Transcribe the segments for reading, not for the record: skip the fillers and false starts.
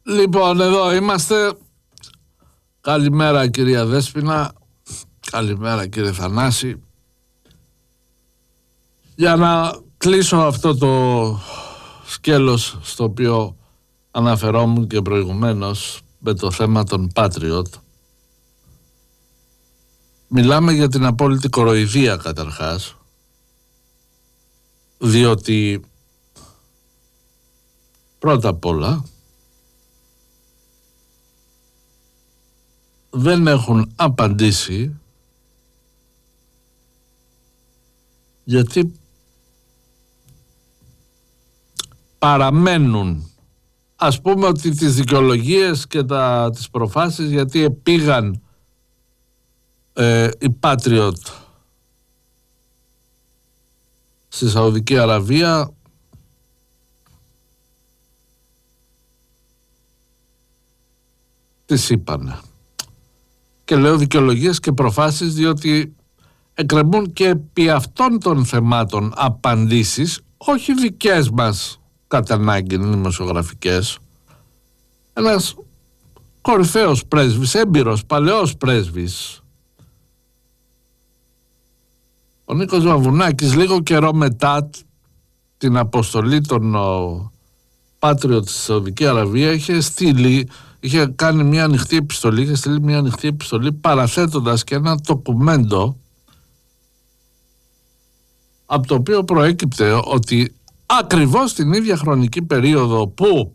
Λοιπόν, εδώ είμαστε. Καλημέρα κυρία Δέσποινα. Καλημέρα κύριε Θανάση. Για να κλείσω αυτό το σκέλος στο οποίο αναφερόμουν και προηγουμένως με το θέμα των Patriot. Μιλάμε για την απόλυτη κοροϊδία καταρχάς, διότι πρώτα απ' όλα δεν έχουν απαντήσει γιατί παραμένουν, ας πούμε, ότι τις δικαιολογίες και τις προφάσεις γιατί πήγαν οι Patriot στη Σαουδική Αραβία τις είπανε. Και λέω δικαιολογίες και προφάσεις διότι εκκρεμούν και επί αυτών των θεμάτων απαντήσεις, όχι δικές μας κατά ανάγκη δημοσιογραφικές. Ένας κορυφαίος πρέσβης, έμπειρος, παλαιός πρέσβης, ο Νίκος Βαμβουνάκης, λίγο καιρό μετά την αποστολή των Patriot στη Σαουδική Αραβία, είχε κάνει μια ανοιχτή επιστολή, είχε στείλει μια ανοιχτή επιστολή παραθέτοντας και ένα ντοκουμέντο από το οποίο προέκυπτε ότι ακριβώς την ίδια χρονική περίοδο που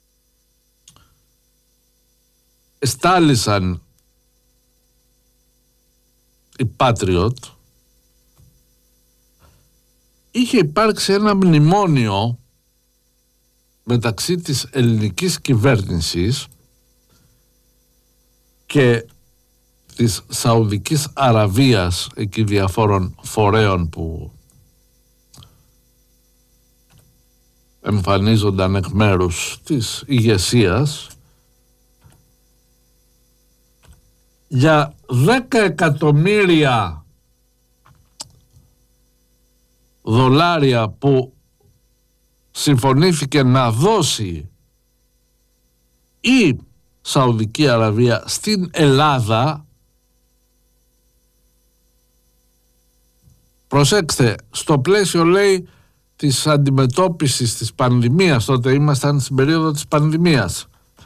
εστάλησαν οι Patriot είχε υπάρξει ένα μνημόνιο μεταξύ της ελληνικής κυβέρνησης και της Σαουδικής Αραβίας, εκεί διαφόρων φορέων που εμφανίζονταν εκ μέρους της ηγεσίας, για 10 εκατομμύρια δολάρια που συμφωνήθηκε να δώσει η Σαουδική Αραβία στην Ελλάδα. Προσέξτε, στο πλαίσιο, λέει, της αντιμετώπισης της πανδημίας, τότε ήμασταν στην περίοδο της πανδημίας,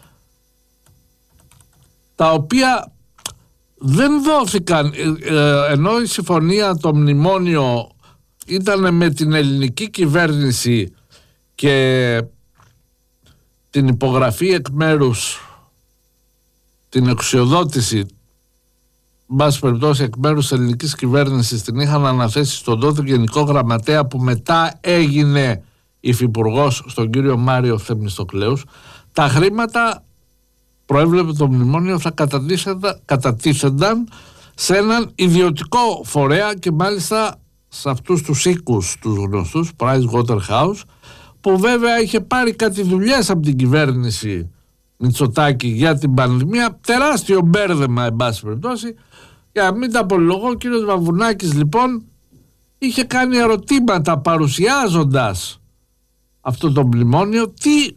τα οποία δεν δόθηκαν, ενώ η συμφωνία, το μνημόνιο ήταν με την ελληνική κυβέρνηση και την υπογραφή εκ μέρους, την εξουσιοδότηση, μπας περιπτώσει εκ μέρους της ελληνικής κυβέρνησης, την είχαν αναθέσει στον τότε Γενικό Γραμματέα που μετά έγινε υφυπουργός, στον κύριο Μάριο Θεμιστοκλέους. Τα χρήματα, προέβλεπε το μνημόνιο, θα κατατίθενταν σε έναν ιδιωτικό φορέα και μάλιστα σε αυτούς τους οίκους τους γνωστούς, Pricewaterhouse, που βέβαια είχε πάρει κάτι δουλειές από την κυβέρνηση Μητσοτάκη για την πανδημία, τεράστιο μπέρδεμα εν πάση περιπτώσει. Για να μην τα πολυλογώ, ο κύριος Βαμβουνάκης λοιπόν είχε κάνει ερωτήματα παρουσιάζοντας αυτό το μνημόνιο, τι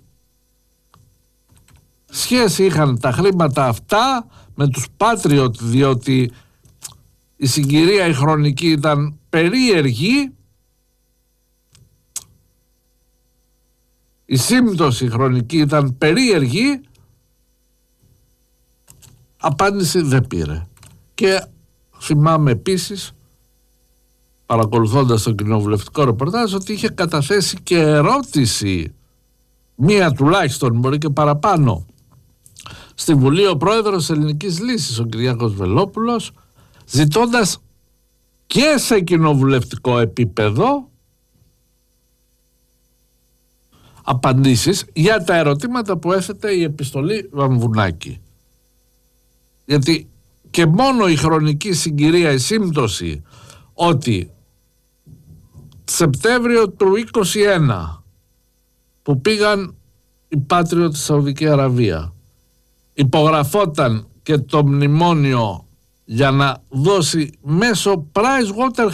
σχέση είχαν τα χρήματα αυτά με τους Patriot, διότι η συγκυρία η χρονική ήταν περίεργη, η σύμπτωση χρονική ήταν περίεργη. Απάντηση δεν πήρε. Και θυμάμαι επίσης, παρακολουθώντας το κοινοβουλευτικό ρεπορτάζ, ότι είχε καταθέσει και ερώτηση, μία τουλάχιστον, μπορεί και παραπάνω, στη Βουλή ο πρόεδρος της Ελληνικής Λύσης, ο Κυριάκος Βελόπουλος, ζητώντας και σε κοινοβουλευτικό επίπεδο απαντήσεις για τα ερωτήματα που έθετε η επιστολή Βαμβουνάκη. Γιατί και μόνο η χρονική συγκυρία, η σύμπτωση ότι Σεπτέμβριο του 2021 που πήγαν οι Patriot στη Σαουδική Αραβία, υπογραφόταν και το μνημόνιο για να δώσει μέσω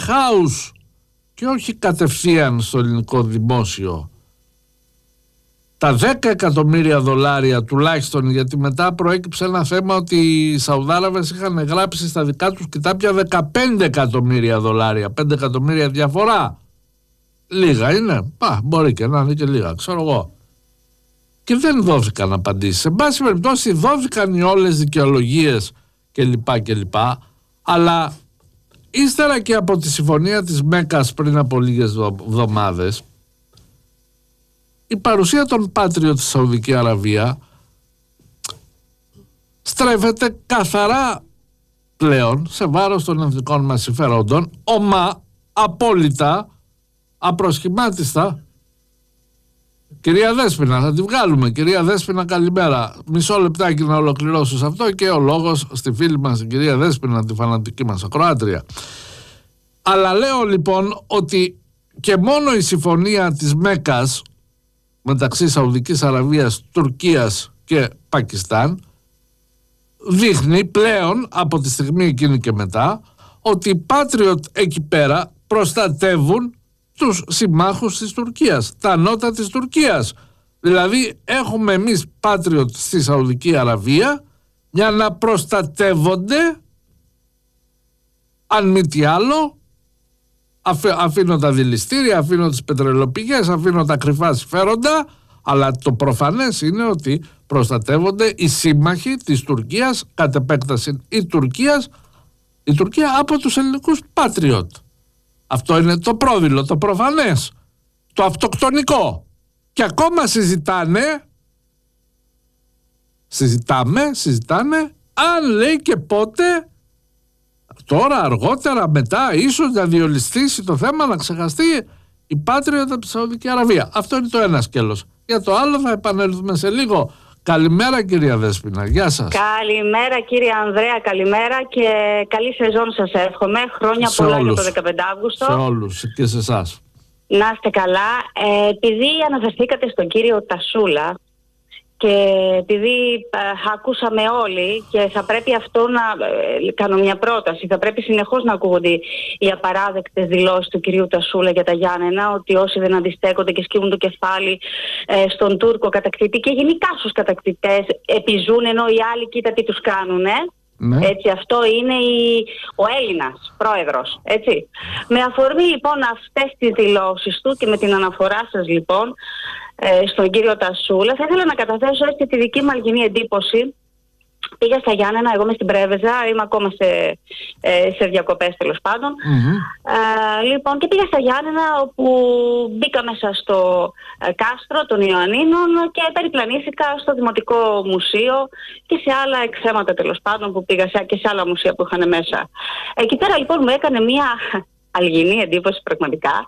Pricewaterhouse και όχι κατευθείαν στο ελληνικό δημόσιο τα 10 εκατομμύρια δολάρια τουλάχιστον, γιατί μετά προέκυψε ένα θέμα ότι οι Σαουδάραβες είχαν γράψει στα δικά τους κοιτάπια 15 εκατομμύρια δολάρια, 5 εκατομμύρια διαφορά. Λίγα είναι, μπορεί και να είναι και λίγα, ξέρω εγώ. Και δεν δόθηκαν απαντήσεις. Σε πάση περιπτώσει δόθηκαν οι όλες δικαιολογίες κλπ. Αλλά ύστερα και από τη συμφωνία της Μέκας πριν από λίγες εβδομάδες, η παρουσία των Patriot στη Σαουδική Αραβία στρέφεται καθαρά πλέον σε βάρος των εθνικών μας συμφερόντων, απόλυτα, απροσχημάτιστα. Κυρία Δέσποινα, θα τη βγάλουμε. Κυρία Δέσποινα, καλημέρα. Μισό λεπτάκι να ολοκληρώσω σε αυτό και ο λόγος στη φίλη μας, την κυρία Δέσποινα, τη φανατική μας ακροάτρια. Αλλά λέω λοιπόν ότι και μόνο η συμφωνία της Μέκας μεταξύ Σαουδικής Αραβίας, Τουρκίας και Πακιστάν δείχνει πλέον από τη στιγμή εκείνη και μετά ότι οι Patriot εκεί πέρα προστατεύουν τους συμμάχους της Τουρκίας, τα νότα της Τουρκίας. Δηλαδή έχουμε εμείς Patriot στη Σαουδική Αραβία για να προστατεύονται, αν μη τι άλλο, αφήνω τα δηληστήρια, αφήνω τις πετρελαιοπηγές, αφήνω τα κρυφά συμφέροντα, αλλά το προφανές είναι ότι προστατεύονται οι σύμμαχοι της Τουρκίας, κατ' επέκταση η Τουρκία από τους ελληνικούς Patriot. Αυτό είναι το πρόδειλο, το προφανές, το αυτοκτονικό. Και ακόμα συζητάνε αν λέει και πότε, τώρα αργότερα μετά ίσως να διολυστήσει το θέμα, να ξεχαστεί η Patriot από τη Σαουδική Αραβία. Αυτό είναι το ένα σκέλος. Για το άλλο θα επανέλθουμε σε λίγο. Καλημέρα κυρία Δέσποινα, γεια σας. Καλημέρα κύριε Ανδρέα, καλημέρα και καλή σεζόν σας εύχομαι. Χρόνια πολλά για το 15 Αύγουστο. Σε όλους και σε εσάς. Να είστε καλά. Επειδή αναφερθήκατε στον κύριο Τασούλα και επειδή ακούσαμε όλοι και θα πρέπει αυτό να κάνω μια πρόταση, θα πρέπει συνεχώς να ακούγονται οι απαράδεκτες δηλώσεις του κυρίου Τασούλα για τα Γιάννενα, ότι όσοι δεν αντιστέκονται και σκύβουν το κεφάλι στον Τούρκο κατακτητή και γενικά στους κατακτητές επιζούν, ενώ οι άλλοι κοίτα τι τους κάνουνε. Ναι. Έτσι, αυτό είναι ο Έλληνας πρόεδρος, έτσι. Με αφορμή λοιπόν αυτές τις δηλώσεις του και με την αναφορά σας λοιπόν στον κύριο Τασούλα, θα ήθελα να καταθέσω έτσι τη δική μου αλγινή εντύπωση. Πήγα στα Γιάννενα, εγώ είμαι στην Πρέβεζα, είμαι ακόμα σε διακοπές τέλος πάντων. Λοιπόν, και πήγα στα Γιάννενα, όπου μπήκα μέσα στο κάστρο των Ιωαννίνων και περιπλανήθηκα στο Δημοτικό Μουσείο και σε άλλα εκθέματα τέλος πάντων που πήγα και σε άλλα μουσεία που είχαν μέσα. Εκεί πέρα λοιπόν μου έκανε μια αλγινή εντύπωση πραγματικά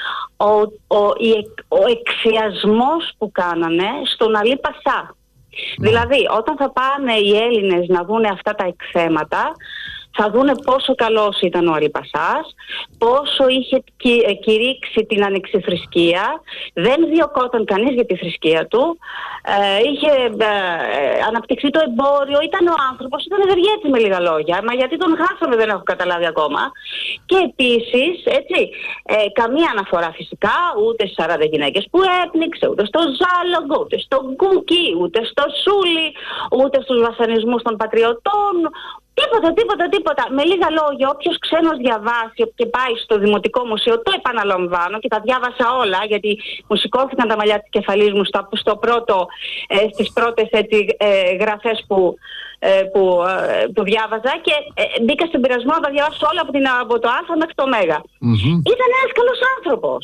ο εξιασμός που κάνανε στον Αλή Πασά. Δηλαδή, όταν θα πάνε οι Έλληνες να δούνε αυτά τα εκθέματα, θα δούνε πόσο καλός ήταν ο Αλή Πασάς, πόσο είχε κηρύξει την ανεξιθρησκεία, δεν διωκόταν κανείς για τη θρησκεία του, είχε αναπτυχθεί το εμπόριο, ήταν ο άνθρωπος, ήταν ευεργέτης με λίγα λόγια, μα γιατί τον χάσαμε δεν έχω καταλάβει ακόμα. Και επίσης, έτσι, καμία αναφορά φυσικά ούτε στις 40 γυναίκες που έπνιξε, ούτε στο Ζάλογκο, ούτε στο Γκούκι, ούτε στο Σούλι, ούτε στους βασανισμούς των πατριωτών. Τίποτα. Με λίγα λόγια, όποιος ξένος διαβάσει και πάει στο Δημοτικό Μουσείο, το επαναλαμβάνω και τα διάβασα όλα, γιατί μου σηκώθηκαν τα μαλλιά της κεφαλής μου στις πρώτες γραφές που διάβαζα και μπήκα στον πειρασμό να τα διαβάσω όλα από το Α μέχρι το Μ. Ήταν ένας καλός άνθρωπος.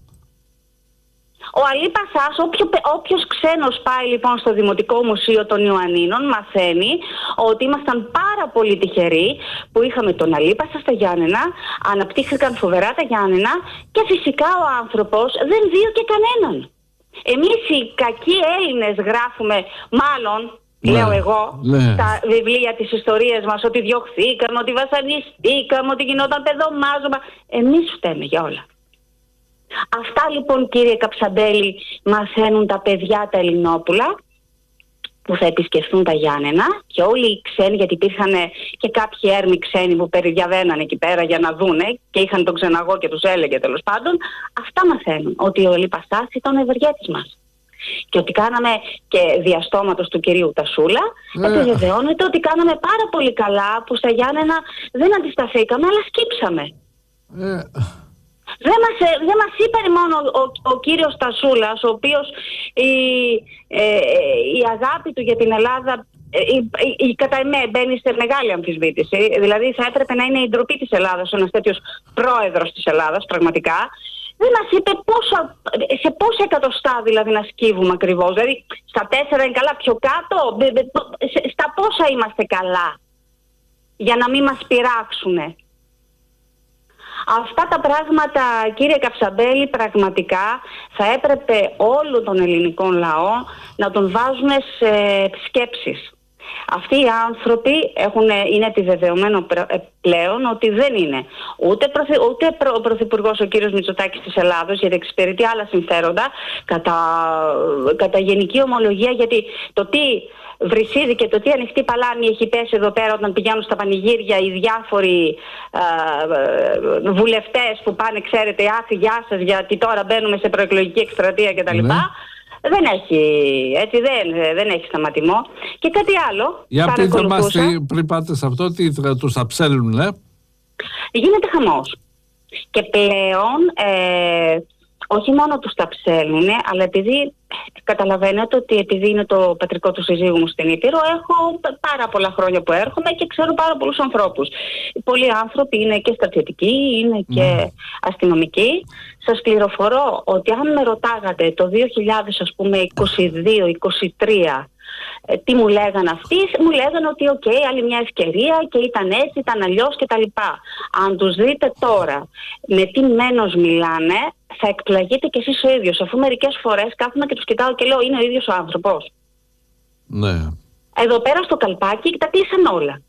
Ο Αλή Πασάς, όποιος ξένος πάει λοιπόν στο Δημοτικό Μουσείο των Ιωαννίνων, μαθαίνει ότι ήμασταν πάρα πολύ τυχεροί που είχαμε τον Αλή Πασά στα Γιάννενα, αναπτύχθηκαν φοβερά τα Γιάννενα και φυσικά ο άνθρωπος δεν δίωκε κανέναν. Εμείς οι κακοί Έλληνες γράφουμε, μάλλον, λέω εγώ, στα βιβλία της ιστορίας μας, ότι διωχθήκαμε, ότι βασανιστήκαμε, ότι γινόταν παιδομάζωμα. Εμείς φταίμε για όλα. Αυτά λοιπόν κύριε Καψαντέλη μαθαίνουν τα παιδιά τα Ελληνόπουλα που θα επισκεφθούν τα Γιάννενα και όλοι οι ξένοι, γιατί υπήρχαν και κάποιοι έρμοι ξένοι που περιδιαβαίναν εκεί πέρα για να δούνε και είχαν τον ξεναγό και τους έλεγε τέλος πάντων, αυτά μαθαίνουν, ότι ο Αλή Πασάς ήταν ο ευεργέτης μας. και ότι κάναμε και διαστόματος του κυρίου Τασούλα, επιβεβαιώνεται ότι κάναμε πάρα πολύ καλά που στα Γιάννενα δεν αντισταθήκαμε, αλλά σκύψαμε. Δεν μας είπε μόνο ο κύριος Τασούλας, ο οποίος η αγάπη του για την Ελλάδα κατά εμέ μπαίνει σε μεγάλη αμφισβήτηση. Δηλαδή θα έπρεπε να είναι η ντροπή της Ελλάδας ένας τέτοιος πρόεδρος της Ελλάδας πραγματικά. Δεν μας είπε σε πόσα εκατοστά δηλαδή να σκύβουμε ακριβώς. Δηλαδή στα 4 είναι καλά, πιο κάτω, στα πόσα είμαστε καλά για να μην μας πειράξουνε. Αυτά τα πράγματα, κύριε Καψαμπέλη, πραγματικά θα έπρεπε όλο τον ελληνικό λαό να τον βάζουν σε σκέψεις. Αυτοί οι άνθρωποι είναι επιβεβαιωμένο πλέον ότι δεν είναι ούτε ο Πρωθυπουργός ο κύριος Μητσοτάκης της Ελλάδος, γιατί εξυπηρετεί άλλα συμφέροντα κατά γενική ομολογία, γιατί το τι Βρυσίδη και το τι ανοιχτή παλάμη έχει πέσει εδώ πέρα όταν πηγαίνουν στα πανηγύρια οι διάφοροι βουλευτές που πάνε, ξέρετε, άχι γεια σας γιατί τώρα μπαίνουμε σε προεκλογική εκστρατεία κτλ. Ναι. Δεν έχει σταματημό. Και κάτι άλλο. Για πείτε μας, πριν πάτε σε αυτό, τι τους τα ψέλνουνε. Γίνεται χαμός. Και πλέον όχι μόνο τους τα ψέλνουνε, αλλά επειδή καταλαβαίνετε ότι επειδή είναι το πατρικό του συζύγου μου στην Ήπειρο, έχω πάρα πολλά χρόνια που έρχομαι και ξέρω πάρα πολλούς ανθρώπους. Πολλοί άνθρωποι είναι και στρατιωτικοί, είναι και αστυνομικοί. Σας πληροφορώ ότι αν με ρωτάγατε το 2022-2023 τι μου λέγανε αυτοί, μου λέγανε ότι άλλη μια ευκαιρία και ήταν έτσι, ήταν αλλιώς κτλ. Αν τους δείτε τώρα με τι μένος μιλάνε, θα εκπλαγείτε κι εσείς ο ίδιος, αφού μερικές φορές κάθομαι και τους κοιτάω και λέω είναι ο ίδιος ο άνθρωπος. Ναι. Εδώ πέρα στο Καλπάκι τα κλείσαν όλα.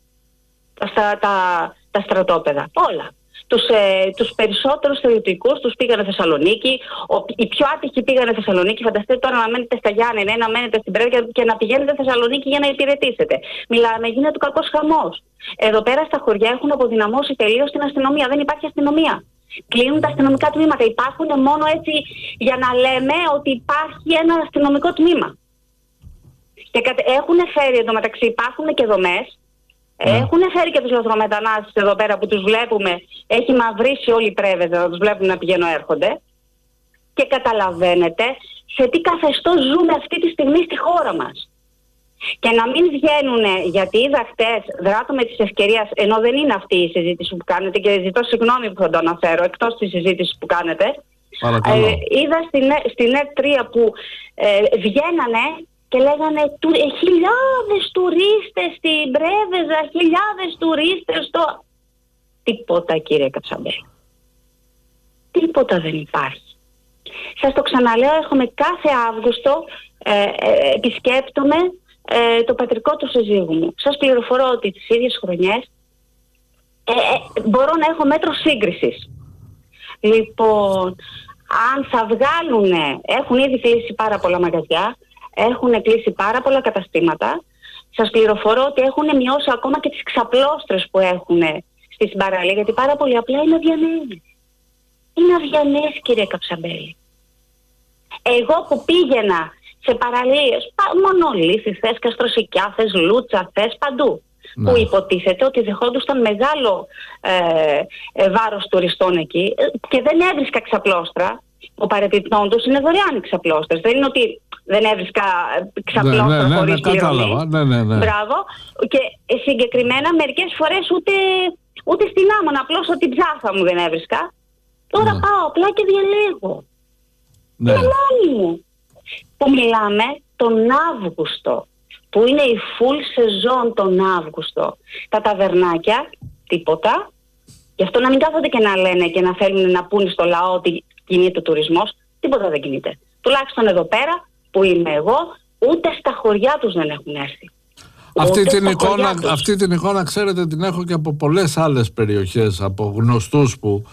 Τα στρατόπεδα. Όλα. Τους περισσότερους θεωρητικούς τους πήγανε Θεσσαλονίκη. Οι πιο άτυχοι πήγανε Θεσσαλονίκη. Φανταστείτε τώρα να μένετε στα Γιάννενα, να μένετε στην Πρέβεια και να πηγαίνετε Θεσσαλονίκη για να υπηρετήσετε. Μιλάμε, γίνεται ο κακός χαμός. Εδώ πέρα στα χωριά έχουν αποδυναμώσει τελείως την αστυνομία. Δεν υπάρχει αστυνομία. Κλείνουν τα αστυνομικά τμήματα. Υπάρχουν μόνο έτσι για να λέμε ότι υπάρχει ένα αστυνομικό τμήμα. Και έχουν φέρει εντωμεταξύ, υπάρχουν και δομές. Έχουν φέρει και τους λαθρομετανάστες εδώ πέρα που τους βλέπουμε. Έχει μαυρίσει όλη η Πρέβεζα, να τους βλέπουμε να πηγαίνουν έρχονται. Και καταλαβαίνετε σε τι καθεστώς ζούμε αυτή τη στιγμή στη χώρα μας. Και να μην βγαίνουν, γιατί είδα χτες, δράτω με της ευκαιρίας, ενώ δεν είναι αυτή η συζήτηση που κάνετε και ζητώ συγγνώμη που θα το αναφέρω, εκτός της συζήτησης που κάνετε. Είδα στην ΕΡΤ3 που βγαίνανε και λέγανε χιλιάδες τουρίστες στην Πρέβεζα, χιλιάδες τουρίστες στο... Τίποτα, κύριε Καψαμπέλη. Τίποτα δεν υπάρχει. Σας το ξαναλέω, έχουμε κάθε Αύγουστο επισκέπτομαι το πατρικό του συζύγου μου. Σας πληροφορώ ότι τις ίδιες χρονιές μπορώ να έχω μέτρο σύγκρισης. Λοιπόν, αν θα βγάλουνε, έχουν ήδη κλείσει πάρα πολλά μαγαζιά, έχουν κλείσει πάρα πολλά καταστήματα. Σας πληροφορώ ότι έχουν μειώσει ακόμα και τις ξαπλώστρες που έχουν στη παραλία, γιατί πάρα πολύ απλά είναι αδιανές. Είναι αδιανές, κύριε Καψαμπέλη. Εγώ που πήγαινα σε παραλίες, Μονολίθι θες, Καστροσικιά θες, Λούτσα θες, παντού. Που υποτίθεται ότι δεχόντουσαν μεγάλο βάρος τουριστών εκεί και δεν έβρισκα ξαπλώστρα. Ο παρεπιπτόντος είναι δωρεάν οι ξαπλώστρες. Δεν είναι ότι δεν έβρισκα ξαπλώστρα χωρίς πληρωμή. Μπράβο. Και συγκεκριμένα μερικές φορές ούτε στην Άμμον, απλώς ότι ψάχα μου δεν έβρισκα. Τώρα πάω απλά και διαλέγω. Είναι μόνη μου. Που μιλάμε τον Αύγουστο, που είναι η full σεζόν τον Αύγουστο. Τα ταβερνάκια, τίποτα. Γι' αυτό να μην κάθονται και να λένε και να θέλουν να πούνε στο λαό ότι κινείται ο τουρισμός. Τίποτα δεν κινείται. Τουλάχιστον εδώ πέρα που είμαι εγώ, ούτε στα χωριά τους δεν έχουν έρθει. Αυτή την εικόνα, ξέρετε, την έχω και από πολλές άλλες περιοχές, από γνωστούς που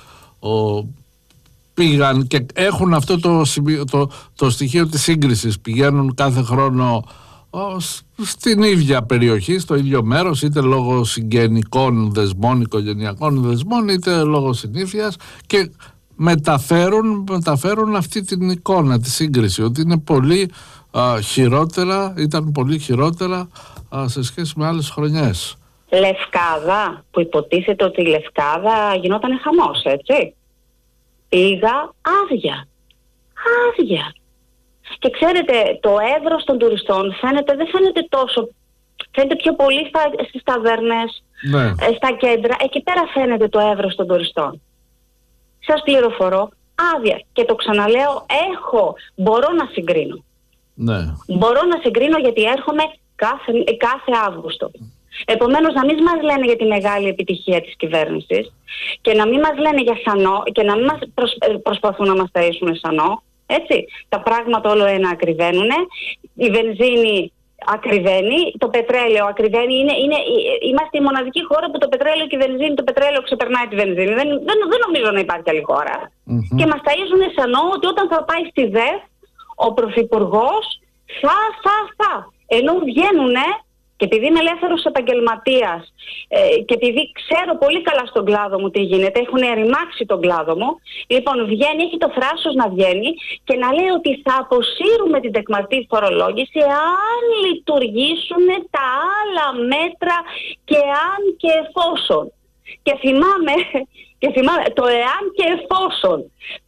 πήγαν και έχουν αυτό το στοιχείο της σύγκρισης. Πηγαίνουν κάθε χρόνο στην ίδια περιοχή, στο ίδιο μέρος, είτε λόγω συγγενικών δεσμών, οικογενειακών δεσμών, είτε λόγω συνήθειας, και μεταφέρουν αυτή την εικόνα, τη σύγκριση, ότι είναι πολύ ήταν πολύ χειρότερα σε σχέση με άλλες χρονιές. Λευκάδα, που υποτίθεται ότι η Λευκάδα γινόταν χαμός, έτσι. Πήγα άδεια. Και ξέρετε, το εύρος των τουριστών δεν φαίνεται τόσο, φαίνεται πιο πολύ στις ταβέρνες, ναι, στα κέντρα. Εκεί πέρα φαίνεται το εύρος των τουριστών. Σας πληροφορώ, άδεια. Και το ξαναλέω, μπορώ να συγκρίνω. Ναι. Μπορώ να συγκρίνω γιατί έρχομαι κάθε Αύγουστο. Επομένως, να μην μας λένε για τη μεγάλη επιτυχία της κυβέρνησης και να μην μας λένε για σανό και να μην μας προσπαθούν να μας ταΐσουν σανό. Έτσι. Τα πράγματα όλο ένα ακριβαίνουν. Η βενζίνη ακριβένει, το πετρέλαιο ακριβένει. Είμαστε η μοναδική χώρα που το πετρέλαιο και η βενζίνη, το πετρέλαιο ξεπερνάει τη βενζίνη. Δεν νομίζω να υπάρχει άλλη χώρα. Και μας ταΐζουν σανό ότι όταν θα πάει στη ΔΕΘ ο Πρωθυπουργός θα. Ενώ βγαίνουνε. Και επειδή είμαι ελεύθερος επαγγελματίας και επειδή ξέρω πολύ καλά στον κλάδο μου τι γίνεται, έχουν ρημάξει τον κλάδο μου, λοιπόν βγαίνει, έχει το θράσος να βγαίνει και να λέει ότι θα αποσύρουμε την τεκμαρτή φορολόγηση αν λειτουργήσουν τα άλλα μέτρα και αν και εφόσον. Και θυμάμαι το εάν και εφόσον.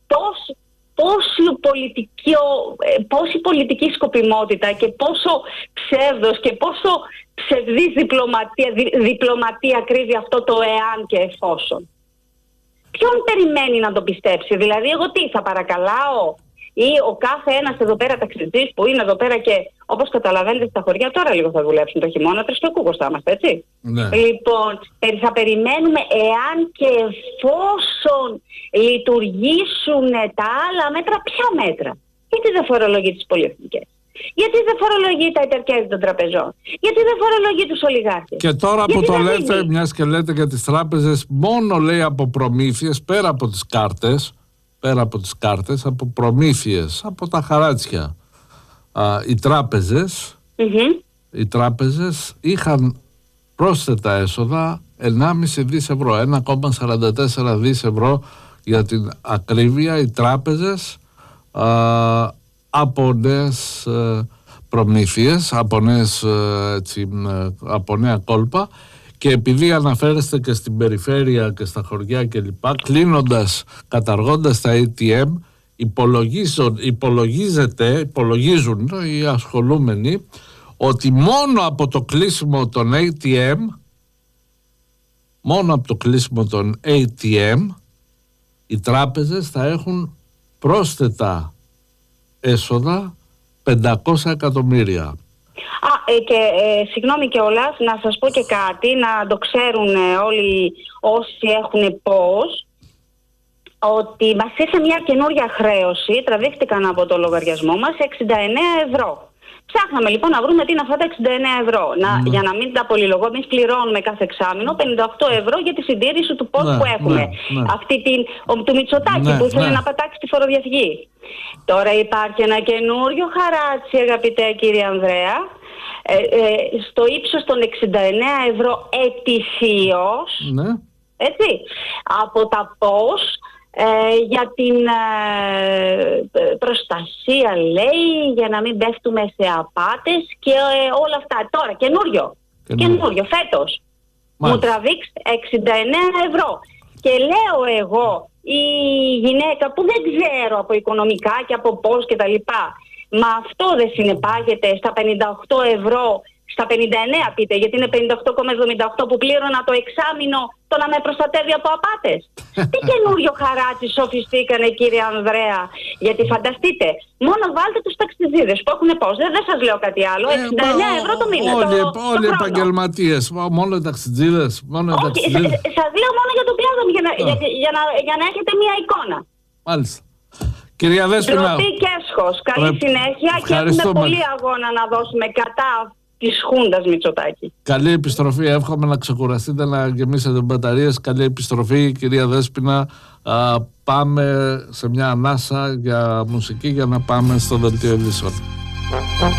Πόση πολιτική σκοπιμότητα και πόσο ψεύδος και πόσο ψευδής διπλωματία κρύβει αυτό το εάν και εφόσον. Ποιον περιμένει να το πιστέψει? Δηλαδή εγώ τι θα παρακαλάω? Ή ο κάθε ένας εδώ πέρα ταξιτζής που είναι εδώ πέρα και όπως καταλαβαίνετε στα χωριά τώρα λίγο θα δουλέψουν το χειμώνα, τριστοκούκος θα είμαστε, έτσι. Ναι. Λοιπόν, θα περιμένουμε εάν και εφόσον λειτουργήσουν τα άλλα μέτρα. Ποια μέτρα? Γιατί δεν φορολογεί τις πολυεθνικές? Γιατί δεν φορολογεί τα εταιρεία των τραπεζών? Γιατί δεν φορολογεί τους ολιγάρχες? Και τώρα που το λέτε, μιας και λέτε για τις τράπεζες, μόνο λέει από προμήθειες, πέρα από τις κάρτες, από προμήθειες, από τα χαράτσια, οι τράπεζες είχαν πρόσθετα έσοδα 1,5 δις ευρώ, 1,44 δις ευρώ για την ακρίβεια, οι τράπεζες από νέες προμήθειες, από νέα κόλπα. Και επειδή αναφέρεστε και στην περιφέρεια και στα χωριά κλπ, καταργώντας τα ATM, υπολογίζουν οι ασχολούμενοι ότι μόνο από το κλείσιμο των ATM, οι τράπεζες θα έχουν πρόσθετα έσοδα 500 εκατομμύρια. Και συγγνώμη κιόλας, να σας πω και κάτι, να το ξέρουν όλοι όσοι έχουν πώς, ότι μας ήρθε μια καινούρια χρέωση, τραβήχτηκαν από το λογαριασμό μας 69 ευρώ. Ψάχναμε λοιπόν να βρούμε τι είναι αυτά τα 69 ευρώ. Για να μην τα πολυλογώ, εμείς πληρώνουμε κάθε εξάμηνο 58 ευρώ για τη συντήρηση του πόστου που έχουμε. Αυτή του Μητσοτάκη που ήθελε να πατάξει τη φοροδιαφυγή. Τώρα υπάρχει ένα καινούριο χαράτσι, αγαπητέ κύριε Ανδρέα, στο ύψος των 69 ευρώ ετησίως, έτσι, από τα πώς, για την προστασία, λέει, για να μην πέφτουμε σε απάτες και όλα αυτά. Τώρα, καινούριο, φέτος. Μου τραβήξει 69 ευρώ. Και λέω εγώ, η γυναίκα που δεν ξέρω από οικονομικά και από πώς και τα λοιπά, μα αυτό δεν συνεπάγεται στα 58 ευρώ, στα 59 πείτε, γιατί είναι 58,78 που πλήρωνα το εξάμηνο, το να με προστατεύει από απάτες. Τι καινούριο χαράτσι σοφιστήκανε, κύριε Ανδρέα? Γιατί φανταστείτε, μόνο βάλτε τους ταξιτζίδες που έχουν πώς, δεν σας λέω κάτι άλλο, 69 ευρώ το μήνα. Όλοι οι επαγγελματίες, μόνο οι ταξιτζίδες. Όχι, σας λέω μόνο για τον κλάδο μου, για να έχετε μια εικόνα. Μάλιστα. Κυρία Δέσποινα, ντροπή και έσχος. Καλή συνέχεια και έχουμε πολύ αγώνα να δώσουμε κατά της Χούντας Μητσοτάκη. Καλή επιστροφή, εύχομαι να ξεκουραστείτε, να γεμίσετε μπαταρίες. Καλή επιστροφή, κυρία Δέσποινα. Πάμε σε μια ανάσα για μουσική για να πάμε στο δελτίο ειδήσεων.